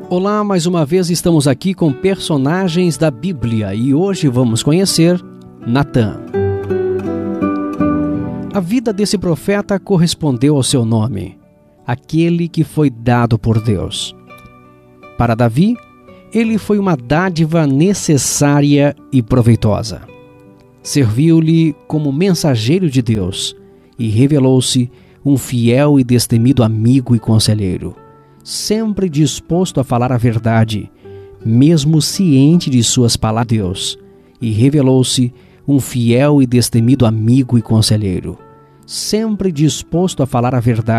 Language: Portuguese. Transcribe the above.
Olá, mais uma vez estamos aqui com personagens da Bíblia e hoje vamos conhecer Natã. A vida desse profeta correspondeu ao seu nome, aquele que foi dado por Deus. Para Davi, ele foi uma dádiva necessária e proveitosa. Serviu-lhe como mensageiro de Deus e revelou-se um fiel e destemido amigo e conselheiro, sempre disposto a falar a verdade, mesmo ciente de suas palavras de Deus, e revelou-se um fiel e destemido amigo e conselheiro, sempre disposto a falar a verdade,